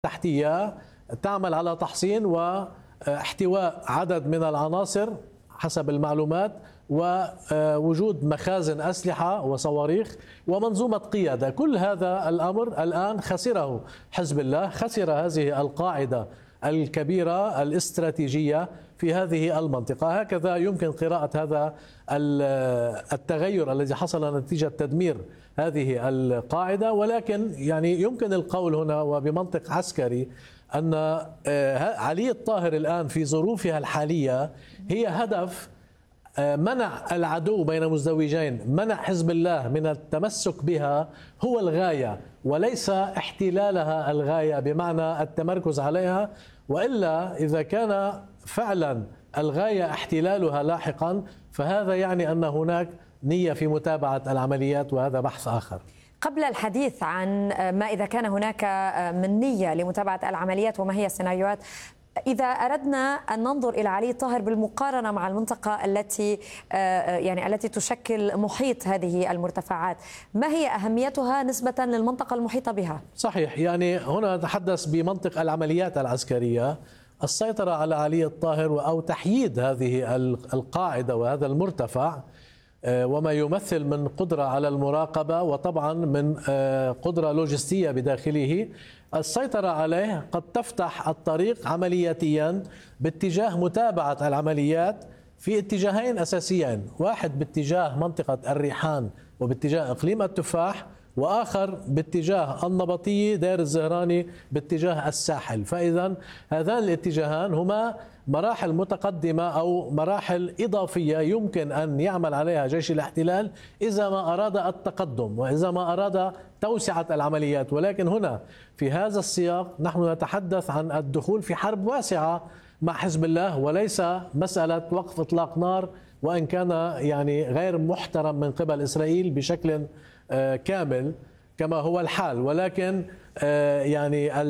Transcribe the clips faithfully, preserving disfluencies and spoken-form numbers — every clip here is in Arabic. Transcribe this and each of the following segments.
تحتية تعمل على تحصين واحتواء عدد من العناصر حسب المعلومات، ووجود مخازن أسلحة وصواريخ ومنظومة قيادة. كل هذا الأمر الآن خسره حزب الله، خسر هذه القاعدة الكبيرة الاستراتيجية في هذه المنطقة. هكذا يمكن قراءة هذا التغير الذي حصل نتيجة تدمير هذه القاعدة. ولكن يعني يمكن القول هنا وبمنطق عسكري أن علي الطاهر الآن في ظروفها الحالية هي هدف منع العدو بين مزدوجين، منع حزب الله من التمسك بها هو الغاية وليس احتلالها الغاية بمعنى التمركز عليها. وإلا إذا كان فعلا الغاية احتلالها لاحقا فهذا يعني أن هناك نية في متابعة العمليات، وهذا بحث آخر. قبل الحديث عن ما إذا كان هناك من نية لمتابعة العمليات وما هي السيناريوهات، إذا أردنا أن ننظر إلى علي الطاهر بالمقارنة مع المنطقة التي يعني التي تشكل محيط هذه المرتفعات، ما هي أهميتها نسبة للمنطقة المحيطة بها؟ صحيح، يعني هنا نتحدث بمنطق العمليات العسكرية. السيطرة على علي الطاهر أو تحييد هذه القاعدة وهذا المرتفع وما يمثل من قدرة على المراقبة وطبعا من قدرة لوجستية بداخله، السيطرة عليه قد تفتح الطريق عملياتيا باتجاه متابعة العمليات في اتجاهين أساسيين، واحد باتجاه منطقة الريحان وباتجاه إقليم التفاح، وآخر باتجاه النبطية دير الزهراني باتجاه الساحل. فإذا هذان الاتجاهان هما مراحل متقدمة أو مراحل إضافية يمكن أن يعمل عليها جيش الاحتلال إذا ما أراد التقدم وإذا ما أراد توسعة العمليات. ولكن هنا في هذا السياق نحن نتحدث عن الدخول في حرب واسعة مع حزب الله وليس مسألة وقف إطلاق نار، وإن كان يعني غير محترم من قبل إسرائيل بشكل كامل كما هو الحال. ولكن يعني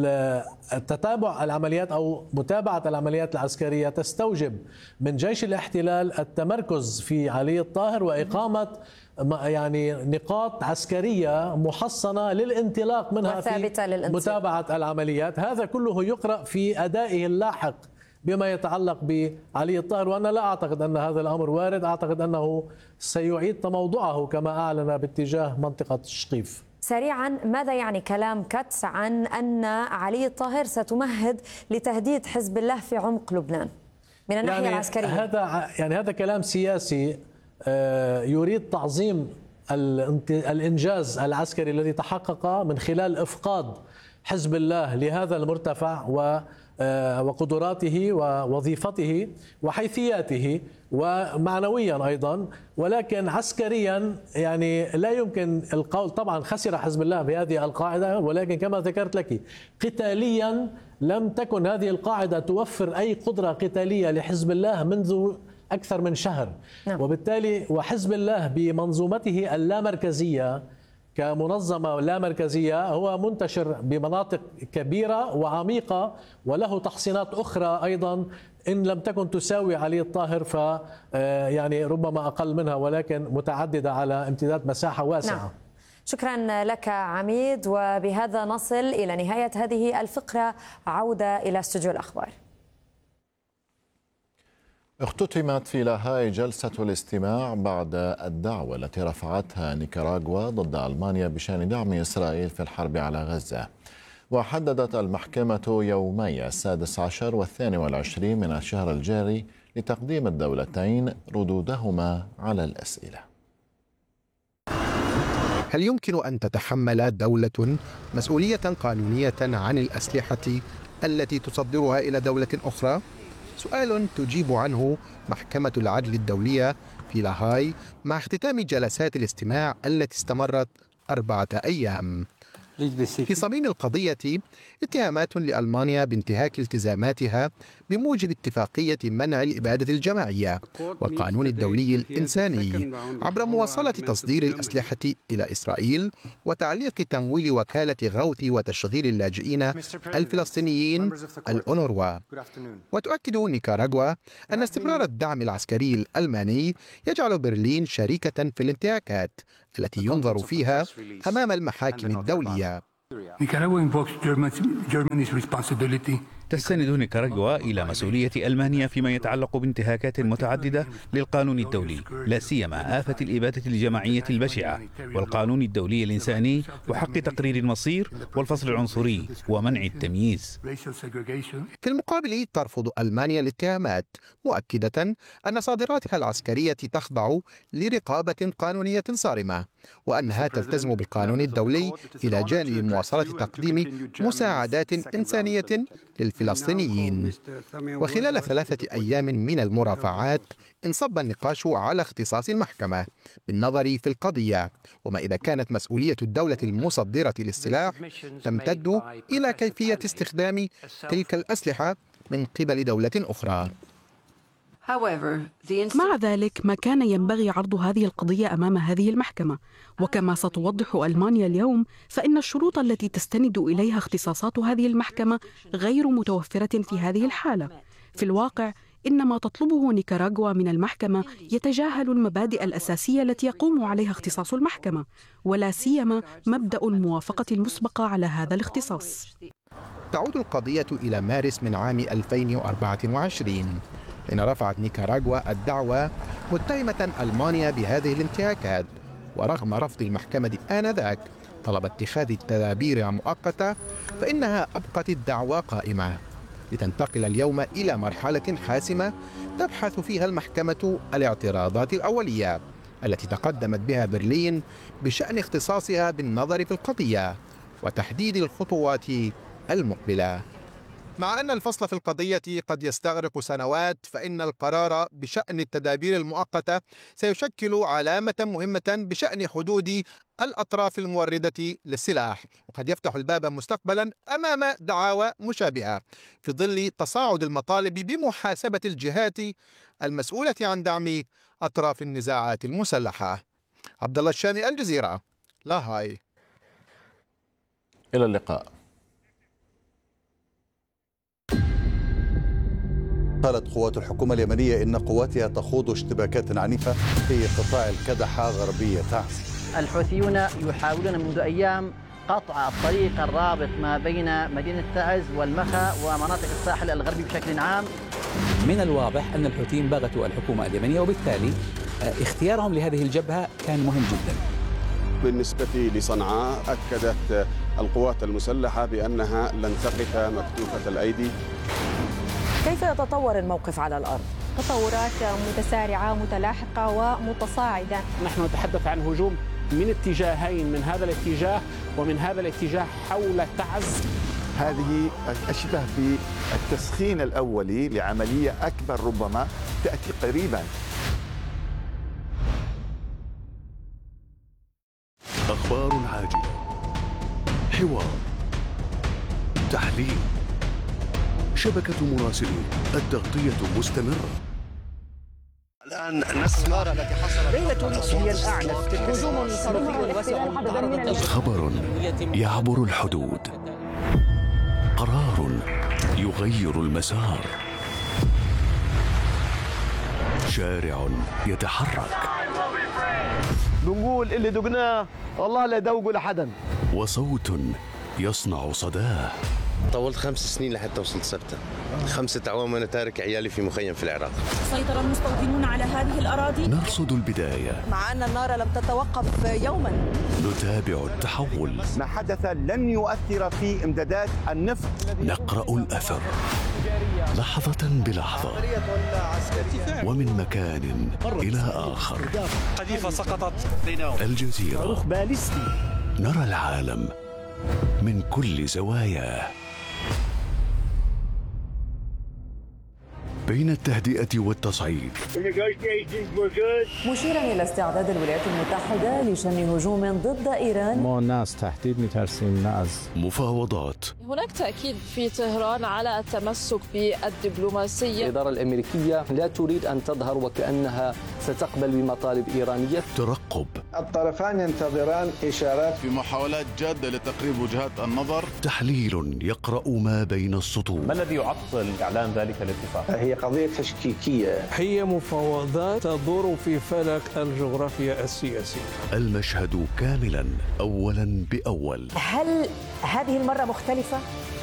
التتابع العمليات أو متابعة العمليات العسكرية تستوجب من جيش الاحتلال التمركز في علي الطاهر وإقامة يعني نقاط عسكرية محصنة للانطلاق منها في متابعة العمليات. هذا كله يقرأ في أدائه اللاحق بما يتعلق بعلي الطاهر، وأنا لا أعتقد أن هذا الأمر وارد، أعتقد أنه سيعيد تموضعه كما أعلن باتجاه منطقة الشقيف. سريعا، ماذا يعني كلام كاتس عن أن علي الطاهر ستمهد لتهديد حزب الله في عمق لبنان من الناحية يعني العسكرية؟ هذا يعني هذا كلام سياسي يريد تعظيم الإنجاز العسكري الذي تحقق من خلال إفقاد حزب الله لهذا المرتفع وقدراته ووظيفته وحيثياته ومعنويا أيضا. ولكن عسكريا يعني لا يمكن القول، طبعا خسر حزب الله بهذه القاعدة، ولكن كما ذكرت لك قتاليا لم تكن هذه القاعدة توفر أي قدرة قتالية لحزب الله منذ أكثر من شهر. نعم. وبالتالي وحزب الله بمنظومته اللامركزية كمنظمة لا مركزية هو منتشر بمناطق كبيرة وعميقة وله تحصينات أخرى أيضا إن لم تكن تساوي علي الطاهر ف يعني ربما أقل منها، ولكن متعددة على امتداد مساحة واسعة. نعم. شكرا لك عميد، وبهذا نصل إلى نهاية هذه الفقرة. عودة إلى استوديو الأخبار. اختتمت في لاهاي جلسة الاستماع بعد الدعوة التي رفعتها نيكاراغوا ضد ألمانيا بشأن دعم إسرائيل في الحرب على غزة. وحددت المحكمة يومي السادس عشر والثاني والعشرين من الشهر الجاري لتقديم الدولتين ردودهما على الأسئلة. هل يمكن أن تتحمل دولة مسؤولية قانونية عن الأسلحة التي تصدرها إلى دولة أخرى؟ سؤال تجيب عنه محكمة العدل الدولية في لاهاي مع اختتام جلسات الاستماع التي استمرت أربعة أيام. في صميم القضية اتهامات لألمانيا بانتهاك التزاماتها بموجب اتفاقية منع الإبادة الجماعية والقانون الدولي الإنساني عبر مواصلة تصدير الأسلحة إلى إسرائيل وتعليق تمويل وكالة غوث وتشغيل اللاجئين الفلسطينيين الأونروا. وتؤكد نيكاراغوا أن استمرار الدعم العسكري الألماني يجعل برلين شريكة في الانتهاكات التي ينظر فيها أمام المحاكم الدولية. تستند نيكاراغوا إلى مسؤولية ألمانيا فيما يتعلق بانتهاكات متعددة للقانون الدولي، لا سيما آفة الإبادة الجماعية البشعة والقانون الدولي الإنساني وحق تقرير المصير والفصل العنصري ومنع التمييز. في المقابل ترفض ألمانيا الاتهامات، مؤكدة أن صادراتها العسكرية تخضع لرقابة قانونية صارمة، وأنها تلتزم بالقانون الدولي إلى جانب مواصلة تقديم مساعدات إنسانية للفلسطينيين. وخلال ثلاثة أيام من المرافعات انصب النقاش على اختصاص المحكمة بالنظر في القضية، وما إذا كانت مسؤولية الدولة المصدرة للسلاح تمتد إلى كيفية استخدام تلك الأسلحة من قبل دولة أخرى. مع ذلك ما كان ينبغي عرض هذه القضية أمام هذه المحكمة، وكما ستوضح ألمانيا اليوم فإن الشروط التي تستند إليها اختصاصات هذه المحكمة غير متوفرة في هذه الحالة. في الواقع إن ما تطلبه نيكاراغوا من المحكمة يتجاهل المبادئ الأساسية التي يقوم عليها اختصاص المحكمة، ولا سيما مبدأ الموافقة المسبقة على هذا الاختصاص. تعود القضية إلى مارس من عام ألفين وأربعة وعشرين، حين رفعت نيكاراغوا الدعوى متهمة ألمانيا بهذه الانتهاكات، ورغم رفض المحكمة آنذاك طلب اتخاذ التدابير مؤقتة، فإنها أبقت الدعوى قائمة لتنتقل اليوم إلى مرحلة حاسمة تبحث فيها المحكمة الاعتراضات الأولية التي تقدمت بها برلين بشأن اختصاصها بالنظر في القضية وتحديد الخطوات المقبلة. مع أن الفصل في القضية قد يستغرق سنوات، فإن القرار بشأن التدابير المؤقتة سيشكل علامة مهمة بشأن حدود الأطراف الموردة للسلاح، وقد يفتح الباب مستقبلا أمام دعاوى مشابهة في ظل تصاعد المطالب بمحاسبة الجهات المسؤولة عن دعم أطراف النزاعات المسلحة. عبد الله الشامي، الجزيرة، لاهاي. إلى اللقاء. قالت قوات الحكومة اليمنية إن قواتها تخوض اشتباكات عنيفة في قطاع الكدحة غربية تعز. الحوثيون يحاولون منذ أيام قطع الطريق الرابط ما بين مدينة تعز والمخا ومناطق الساحل الغربي بشكل عام. من الواضح أن الحوثيين بغتوا الحكومة اليمنية، وبالتالي اختيارهم لهذه الجبهة كان مهم جدا. بالنسبة لصنعاء أكدت القوات المسلحة بأنها لن تقف مكتوفة الأيدي. كيف يتطور الموقف على الأرض؟ تطورات متسارعة متلاحقة ومتصاعدة. نحن نتحدث عن هجوم من اتجاهين، من هذا الاتجاه ومن هذا الاتجاه حول تعز. هذه أشبه بالتسخين الأولي لعملية أكبر ربما تأتي قريبا. أخبار عاجلة، حوار، تحليل، شبكة مراسلين، التغطية مستمرة. الآن نسمع التي حصلت ليلة هي الأعنف هجوم صاروخي واسع. خبر يعبر الحدود، قرار يغير المسار، شارع يتحرك. بنقول اللي دقناه والله لا دوقوا لحدا، وصوت يصنع صداه. طولت خمس سنين لحتى وصلت سبتة، خمسة أعوام وأنا تارك عيالي في مخيم في العراق. سيطر المستوطنون على هذه الأراضي. نرصد البداية، مع أن النار لم تتوقف يوما. نتابع التحول. ما حدث لن يؤثر في إمدادات النفط. نقرأ الأثر لحظة بلحظة، ومن مكان إلى آخر. قذيفة سقطت. الجزيرة، صاروخ باليستي. نرى العالم من كل زواياه، بين التهدئة والتصعيد، مشيرا إلى استعداد الولايات المتحدة لشن هجوم ضد إيران. ما الناس تحديد مترسين الناس. مفاوضات. هناك تأكيد في طهران على التمسك بالدبلوماسية. الإدارة الأمريكية لا تريد أن تظهر وكأنها ستقبل بمطالب إيرانية. ترقب. الطرفان ينتظران إشارات في محاولات جادة لتقريب وجهات النظر. تحليل يقرأ ما بين السطور. ما الذي يعطل إعلان ذلك الاتفاق؟ هي قضية تشكيكية. هي مفاوضات تدور في فلك الجغرافيا السياسية. المشهد كاملا أولا بأول. هل هذه المرة مختلفة؟